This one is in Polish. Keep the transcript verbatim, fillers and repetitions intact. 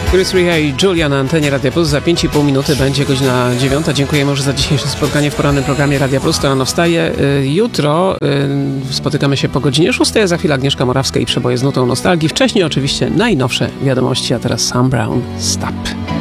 Chris Rea i Julia na antenie Radia Plus. Za pięć i pół minuty będzie godzina dziewiąta. Dziękujemy już za dzisiejsze spotkanie w porannym programie Radia Plus. To rano wstaje. Jutro spotykamy się po godzinie szóstej. Za chwilę Agnieszka Morawska i przeboje z nutą nostalgii. Wcześniej oczywiście najnowsze wiadomości, a teraz Sam Brown, Stop.